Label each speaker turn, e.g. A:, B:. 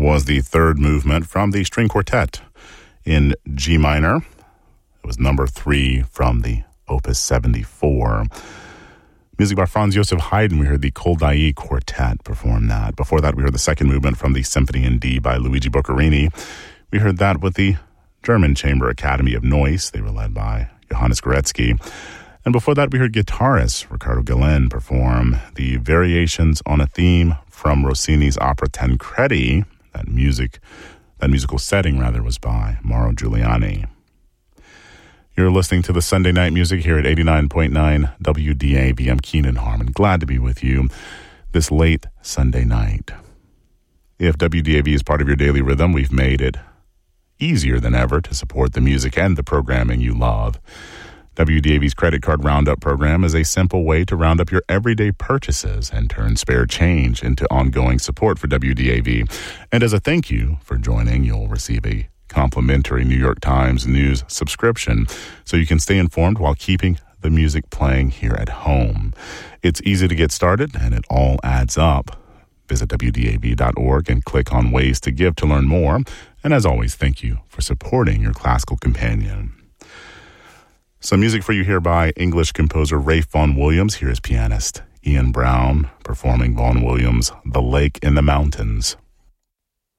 A: was the third movement from the string quartet in G minor. It was number 3 from the Opus 74. Music by Franz Joseph Haydn. We heard the Koldai Quartet perform that. Before that, we heard the second movement from the Symphony in D by Luigi Boccherini. We heard that with the German Chamber Academy of Neuss. They were led by Johannes Goretzky. And before that, we heard guitarist Ricardo Galen perform the variations on a theme from Rossini's opera Tancredi. That musical setting, was by Mauro Giuliani. You're listening to the Sunday Night Music here at 89.9 WDAV. I'm Keenan Harmon. Glad to be with you this late Sunday night. If WDAV is part of your daily rhythm, we've made it easier than ever to support the music and the programming you love. WDAV's Credit Card Roundup program is a simple way to round up your everyday purchases and turn spare change into ongoing support for WDAV. And as a thank you for joining, you'll receive a complimentary New York Times News subscription so you can stay informed while keeping the music playing here at home. It's easy to get started, and it all adds up. Visit WDAV.org and click on Ways to Give to learn more. And as always, thank you for supporting your classical companion. Some music for you here by English composer Ralph Vaughan Williams. Here is pianist Ian Brown performing Vaughan Williams' The Lake in the Mountains.